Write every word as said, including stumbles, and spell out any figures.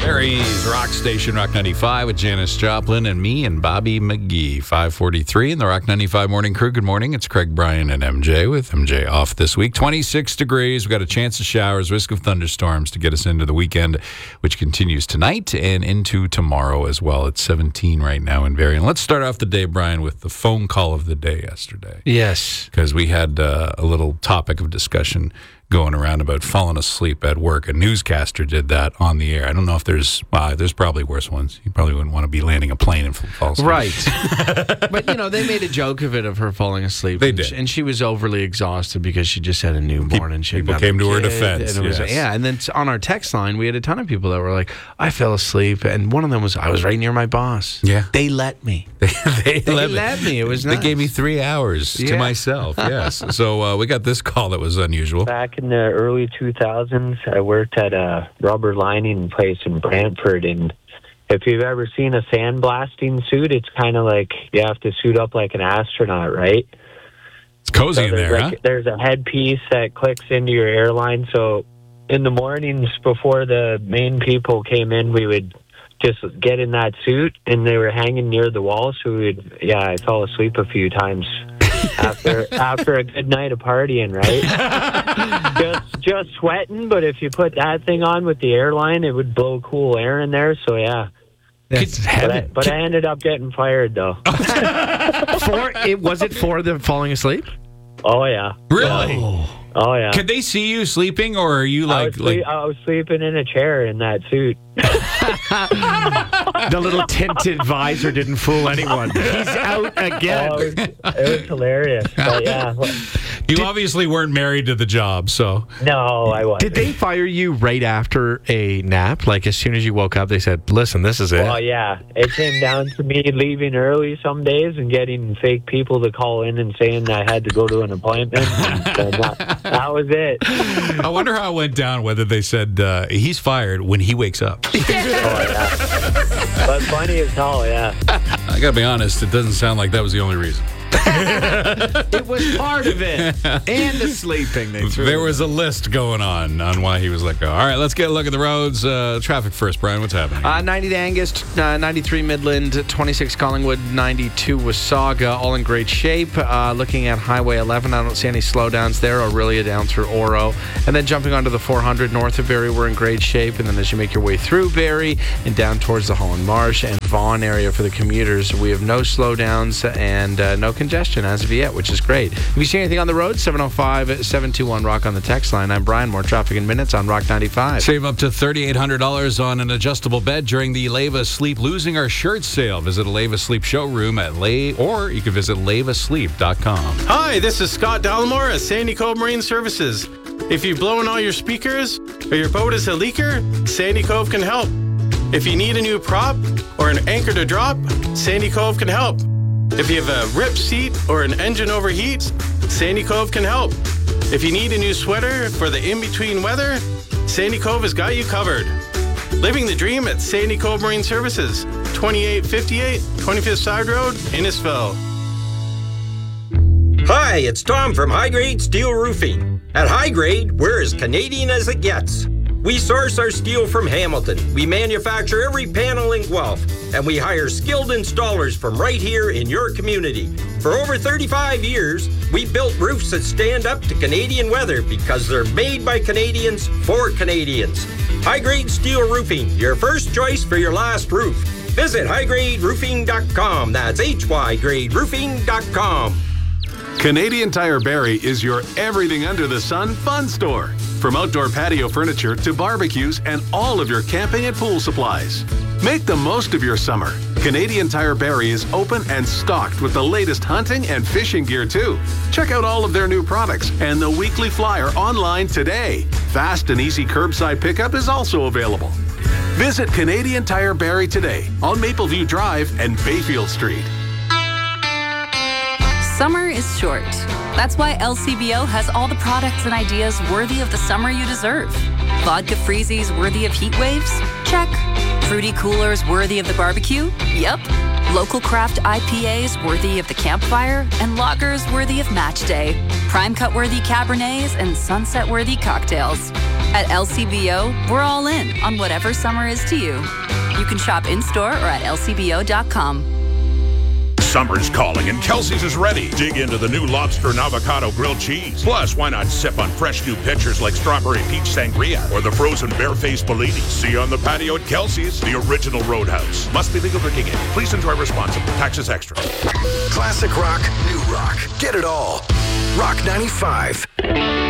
Barry's Rock Station, Rock ninety-five with Janis Joplin and me and Bobby McGee. five forty-three in the Rock ninety-five Morning Crew. Good morning. It's Craig, Brian, and M J with M J off this week. twenty-six degrees. We've got a chance of showers, risk of thunderstorms to get us into the weekend, which continues tonight and into tomorrow as well. It's seventeen right now in Barrie. And let's start off the day, Brian, with the phone call of the day yesterday. Yes. Because we had uh, a little topic of discussion going around about falling asleep at work. A newscaster did that on the air. I don't know if there's, well, there's probably worse ones. You probably wouldn't want to be landing a plane and fall asleep. Right. But, you know, they made a joke of it, of her falling asleep. They and did. She, and she was overly exhausted because she just had a newborn. and she People came to her defense. And it was, yes. Yeah, and then on our text line, we had a ton of people that were like, I fell asleep. And one of them was, I was right near my boss. Yeah. They let me. they they, They let, let me. It was They nice. gave me three hours Yeah. to myself, yes. So uh, we got this call that was unusual. Back in the early two thousands, I worked at a rubber lining place in Brantford, and if you've ever seen a sandblasting suit, it's kind of like you have to suit up like an astronaut, right? It's cozy So in there's there, like, huh? There's a headpiece that clicks into your airline, so in the mornings before the main people came in, we would just get in that suit, and they were hanging near the wall, so we would, yeah, I fell asleep a few times. after after a good night of partying, right? just just sweating, but if you put that thing on with the airline, it would blow cool air in there. So yeah, That's but I, heaven. but I ended up getting fired though. For, it, was it for the falling asleep? Oh yeah, Really? Oh. oh yeah. Could they see you sleeping, or are you I like... was, sleep, like I was sleeping in a chair in that suit. The little tinted visor didn't fool anyone. He's out again. Oh, it, was, it was hilarious. But yeah, you obviously weren't married to the job, so... no, I wasn't. Did they fire you right after a nap? Like, as soon as you woke up, they said, listen, this is it. Well, yeah, it came down to me leaving early some days and getting fake people to call in and saying I had to go to an appointment. And that, that was it. I wonder how it went down, whether they said uh, he's fired when he wakes up. Oh, yeah. But funny as hell, yeah. I gotta be honest, it doesn't sound like that was the only reason. It was part of it. And the sleeping. They threw There in. was a list going on on why he was let go. All right, let's get a look at the roads. Uh, traffic first, Brian. What's happening? Uh, ninety to Angus, uh, ninety-three Midland, twenty-six Collingwood, ninety-two Wasaga, all in great shape. Uh, looking at Highway eleven, I don't see any slowdowns there. Aurelia down through Oro. And then jumping onto the four hundred north of Barrie, we're in great shape. And then as you make your way through Barrie and down towards the Holland Marsh and Vaughan area for the commuters, we have no slowdowns and uh, no congestion as of yet, which is great. If you see anything on the road, seven oh five, seven two one, ROCK on the text line. I'm Brian. More traffic in minutes on Rock ninety-five. Save up to three thousand eight hundred dollars on an adjustable bed during the Leva Sleep Losing Our Shirt sale. Visit a Leva Sleep showroom at Lay, or you can visit leva sleep dot com. Hi, this is Scott Dallimore at Sandy Cove Marine Services. If you've blown all your speakers or your boat is a leaker, Sandy Cove can help. If you need a new prop or an anchor to drop, Sandy Cove can help. If you have a ripped seat or an engine overheats, Sandy Cove can help. If you need a new sweater for the in-between weather, Sandy Cove has got you covered. Living the dream at Sandy Cove Marine Services, twenty-eight fifty-eight twenty-fifth Side Road, Innisfil. Hi, it's Tom from High Grade Steel Roofing. At High Grade, we're as Canadian as it gets. We source our steel from Hamilton. We manufacture every panel in Guelph, and we hire skilled installers from right here in your community. For over thirty-five years, we built roofs that stand up to Canadian weather because they're made by Canadians for Canadians. High Grade Steel Roofing, your first choice for your last roof. Visit high grade roofing dot com. That's H Y grade roofing dot com. Canadian Tire Barrie is your everything under the sun fun store. From outdoor patio furniture to barbecues and all of your camping and pool supplies. Make the most of your summer. Canadian Tire Barrie is open and stocked with the latest hunting and fishing gear too. Check out all of their new products and the weekly flyer online today. Fast and easy curbside pickup is also available. Visit Canadian Tire Barrie today on Mapleview Drive and Bayfield Street. Summer is short. That's why L C B O has all the products and ideas worthy of the summer you deserve. Vodka freezies worthy of heat waves? Check. Fruity coolers worthy of the barbecue? Yep. Local craft I P As worthy of the campfire? And lagers worthy of match day. Prime cut worthy Cabernets and sunset worthy cocktails. At L C B O, we're all in on whatever summer is to you. You can shop in-store or at L C B O dot com. Summer's calling and Kelsey's is ready. Dig into the new lobster and avocado grilled cheese. Plus, why not sip on fresh new pitchers like strawberry peach sangria or the frozen barefaced Bellini? See you on the patio at Kelsey's, the original Roadhouse. Must be legal drinking age. Please enjoy responsibly. Taxes extra. Classic rock, new rock. Get it all. Rock ninety-five.